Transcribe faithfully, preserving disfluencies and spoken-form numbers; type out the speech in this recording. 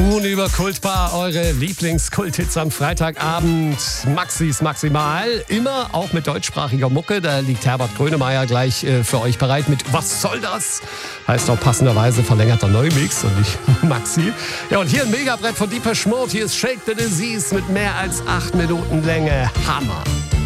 Nun über Kultbar, eure Lieblingskulthits am Freitagabend. Maxis Maximal, immer auch mit deutschsprachiger Mucke. Da liegt Herbert Grönemeyer gleich äh, für euch bereit mit Was soll das? Heißt auch passenderweise verlängerter Neumix und nicht Maxi. Ja, und hier ein Megabrett von Deepesh Mode. Hier ist Shake the Disease mit mehr als acht Minuten Länge. Hammer.